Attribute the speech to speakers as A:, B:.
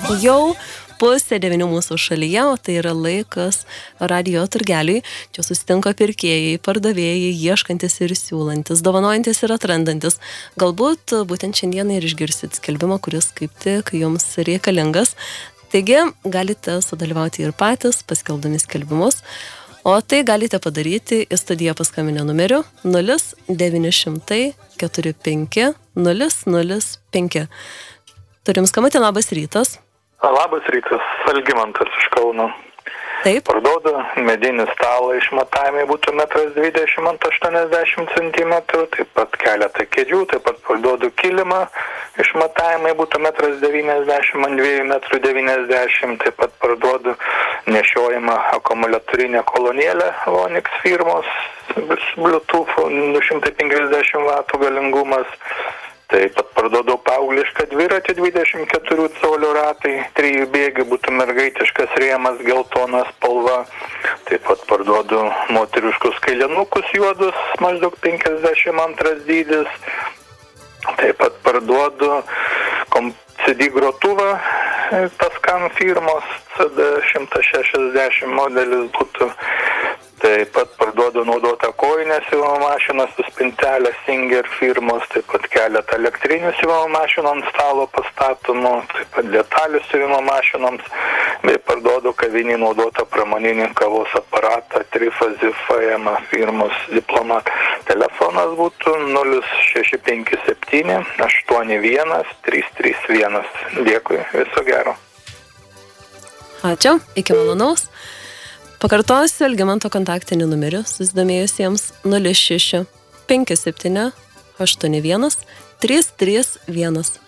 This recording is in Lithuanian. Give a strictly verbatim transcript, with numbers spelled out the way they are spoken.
A: Jau pusė devynių mūsų šalyje, o tai yra laikas radio turgeliui. Čia susitinka pirkėjai, pardavėjai, ieškantis ir siūlantis, dovanojantis ir atrandantis. Galbūt būtent šiandieną ir išgirsit skelbimą, kuris kaip tik jums reikalingas. Taigi galite sudalyvauti ir patys, paskelbdami skelbimus. O tai galite padaryti į studiją paskambinę numeriu nulis devyni šimtai keturi penki nulis nulis penki. Turim skambutį, labas rytas.
B: Labas rytas, Algimantas iš Kauno.
A: Taip.
B: Parduodu medinį stalą, išmatavimai būtų metras dvidešimt ant aštuoniasdešimt centimetrų, taip pat keletą kėdžių, taip pat parduodu kilimą, išmatavimai būtų metras devyniasdešimt ant dviejų metrų devyniasdešimt, taip pat parduodu nešiojimą akumuliatorinę kolonėlę Vonix firmos, Bluetooth du šimtai penkiasdešimt vatų galingumas. Taip pat parduodu paauglišką dviratį dvidešimt keturių colių ratai, trijų bėgių būtų mergaitiškas rėmas, geltona spalva. Taip pat parduodu moteriškus kailinukus juodus, maždaug penkiasdešimt antras dydis. Taip pat parduodu C D grotuvą Tascam firmos, C D šimtas šešiasdešimt modelis būtų. Taip pat parduodu naudotą kojinę siuvimo mašiną su spintelė Singer firmos, taip pat keletą elektrinių siuvimo mašinų ant stalo pastatomų, taip pat detalių siuvimo mašinoms, bei parduodu kavinį naudotą pramoninį kavos aparatą Trifazį F M firmos Diplomat. Telefonas būtų nulis šeši penki septyni aštuoni vienas trys trys vienas. Dėkui, viso gero.
A: Ačiū, iki malonaus. Pakartosiu Algimanto kontaktinį numerį susidomėjusiems nulis šeši penki septyni aštuoni vienas trys trys vienas.